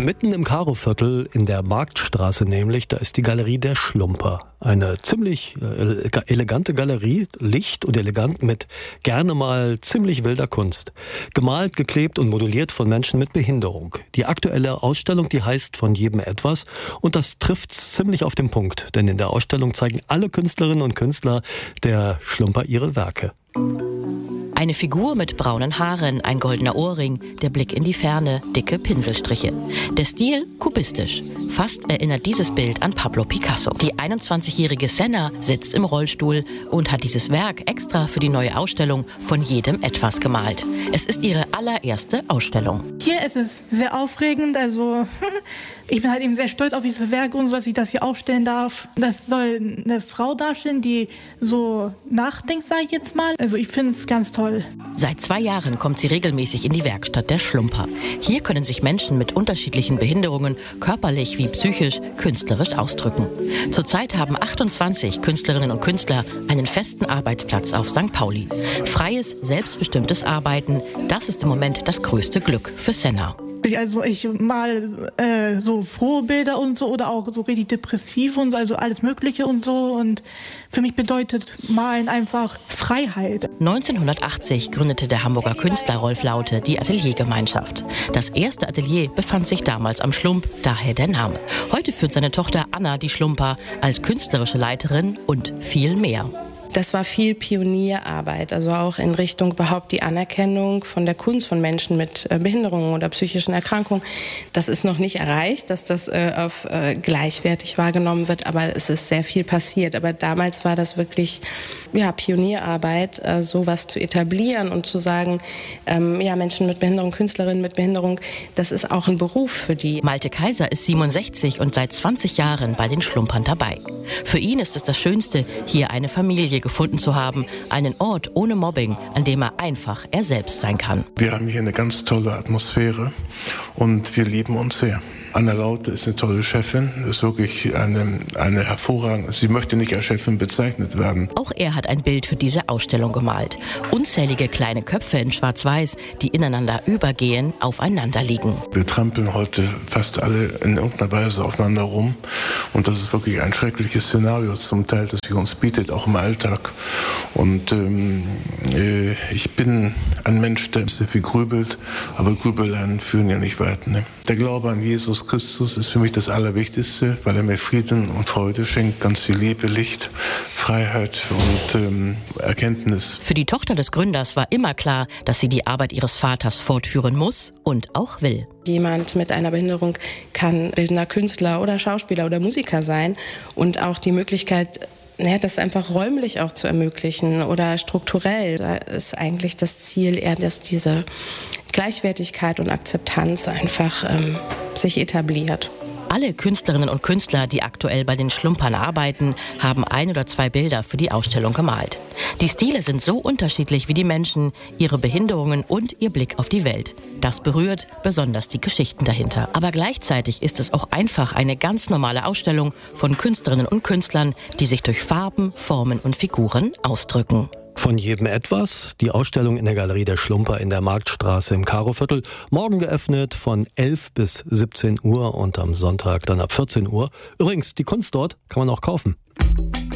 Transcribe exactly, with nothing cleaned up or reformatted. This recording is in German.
Mitten im Karoviertel in der Marktstraße nämlich, da ist die Galerie der Schlumper. Eine ziemlich äh, elegante Galerie, licht und elegant mit gerne mal ziemlich wilder Kunst. Gemalt, geklebt und moduliert von Menschen mit Behinderung. Die aktuelle Ausstellung, die heißt Von jedem etwas und das trifft ziemlich auf den Punkt. Denn in der Ausstellung zeigen alle Künstlerinnen und Künstler der Schlumper ihre Werke. Eine Figur mit braunen Haaren, ein goldener Ohrring, der Blick in die Ferne, dicke Pinselstriche. Der Stil kubistisch. Fast erinnert dieses Bild an Pablo Picasso. Die einundzwanzigjährige Senna sitzt im Rollstuhl und hat dieses Werk extra für die neue Ausstellung Von jedem etwas gemalt. Es ist ihre allererste Ausstellung. Hier ist es sehr aufregend, also ich bin halt eben sehr stolz auf dieses Werk und so, dass ich das hier aufstellen darf. Das soll eine Frau darstellen, die so nachdenkt, sage ich jetzt mal. Also ich finde es ganz toll. Seit zwei Jahren kommt sie regelmäßig in die Werkstatt der Schlumper. Hier können sich Menschen mit unterschiedlichen Behinderungen körperlich wie psychisch künstlerisch ausdrücken. Zurzeit haben achtundzwanzig Künstlerinnen und Künstler einen festen Arbeitsplatz auf Sankt Pauli. Freies, selbstbestimmtes Arbeiten, das ist im Moment das größte Glück für Senna. Also ich mal äh, so frohe Bilder und so oder auch so richtig depressiv und so, also alles Mögliche und so. Und für mich bedeutet Malen einfach Freiheit. neunzehnhundertachtzig gründete der Hamburger Künstler Rolf Laute die Ateliergemeinschaft. Das erste Atelier befand sich damals am Schlump, daher der Name. Heute führt seine Tochter Anna die Schlumper als künstlerische Leiterin und viel mehr. Das war viel Pionierarbeit, also auch in Richtung überhaupt die Anerkennung von der Kunst von Menschen mit Behinderungen oder psychischen Erkrankungen. Das ist noch nicht erreicht, dass das äh, auf äh, gleichwertig wahrgenommen wird, aber es ist sehr viel passiert. Aber damals war das wirklich ja, Pionierarbeit, äh, sowas zu etablieren und zu sagen, ähm, ja, Menschen mit Behinderung, Künstlerinnen mit Behinderung, das ist auch ein Beruf für die. Malte Kaiser ist siebenundsechzig und seit zwanzig Jahren bei den Schlumpern dabei. Für ihn ist es das Schönste, hier eine Familie gefunden zu haben, einen Ort ohne Mobbing, an dem er einfach er selbst sein kann. Wir haben hier eine ganz tolle Atmosphäre und wir lieben uns sehr. Anna Laute ist eine tolle Chefin, ist wirklich eine, eine hervorragende, sie möchte nicht als Chefin bezeichnet werden. Auch er hat ein Bild für diese Ausstellung gemalt. Unzählige kleine Köpfe in Schwarz-Weiß, die ineinander übergehen, aufeinander liegen. Wir trampeln heute fast alle in irgendeiner Weise aufeinander rum und das ist wirklich ein schreckliches Szenario zum Teil, das sich uns bietet, auch im Alltag. Und ähm, äh, ich bin ein Mensch, der sehr viel grübelt, aber Grübeleien führen ja nicht weit. Ne? Der Glaube an Jesus Christus ist für mich das Allerwichtigste, weil er mir Frieden und Freude schenkt, ganz viel Liebe, Licht, Freiheit und ähm, Erkenntnis. Für die Tochter des Gründers war immer klar, dass sie die Arbeit ihres Vaters fortführen muss und auch will. Jemand mit einer Behinderung kann bildender Künstler oder Schauspieler oder Musiker sein und auch die Möglichkeit, ja, das einfach räumlich auch zu ermöglichen oder strukturell. Da ist eigentlich das Ziel eher, dass diese Gleichwertigkeit und Akzeptanz einfach ähm, sich etabliert. Alle Künstlerinnen und Künstler, die aktuell bei den Schlumpern arbeiten, haben ein oder zwei Bilder für die Ausstellung gemalt. Die Stile sind so unterschiedlich wie die Menschen, ihre Behinderungen und ihr Blick auf die Welt. Das berührt besonders die Geschichten dahinter. Aber gleichzeitig ist es auch einfach eine ganz normale Ausstellung von Künstlerinnen und Künstlern, die sich durch Farben, Formen und Figuren ausdrücken. Von jedem etwas, die Ausstellung in der Galerie der Schlumper in der Marktstraße im Karoviertel. Morgen geöffnet von elf bis siebzehn Uhr und am Sonntag dann ab vierzehn Uhr. Übrigens, die Kunst dort kann man auch kaufen.